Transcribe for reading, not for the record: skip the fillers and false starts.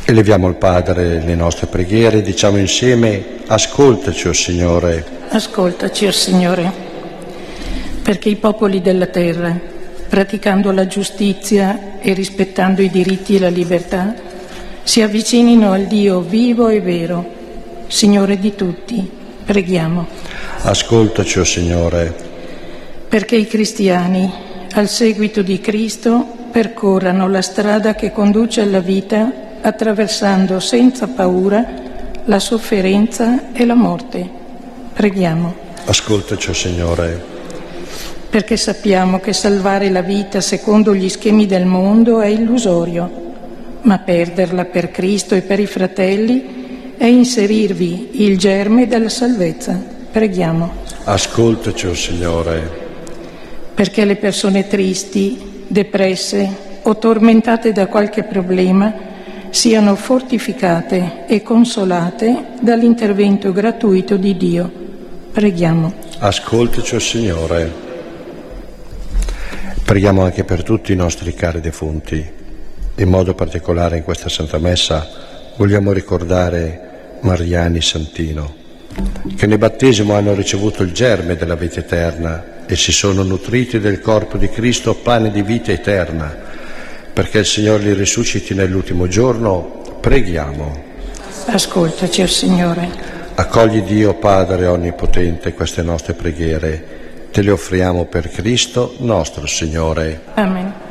Eleviamo al Padre le nostre preghiere, diciamo insieme: ascoltaci, o Signore. Ascoltaci, o Signore, perché i popoli della terra, praticando la giustizia e rispettando i diritti e la libertà, si avvicinino al Dio vivo e vero, Signore di tutti. Preghiamo. Ascoltaci, o Signore. Perché i cristiani, al seguito di Cristo, percorrano la strada che conduce alla vita, attraversando senza paura la sofferenza e la morte. Preghiamo. Ascoltaci, o Signore. Perché sappiamo che salvare la vita secondo gli schemi del mondo è illusorio, ma perderla per Cristo e per i fratelli è inserirvi il germe della salvezza. Preghiamo. Ascoltaci, o Signore. Perché le persone tristi, depresse o tormentate da qualche problema siano fortificate e consolate dall'intervento gratuito di Dio. Preghiamo. Ascoltaci, o Signore. Preghiamo anche per tutti i nostri cari defunti. In modo particolare in questa Santa Messa vogliamo ricordare Mariani Santino, che nel battesimo hanno ricevuto il germe della vita eterna e si sono nutriti del corpo di Cristo, pane di vita eterna. Perché il Signore li risusciti nell'ultimo giorno, preghiamo. Ascoltaci, o Signore. Accogli, Dio Padre Onnipotente, queste nostre preghiere. Te le offriamo per Cristo nostro Signore. Amen.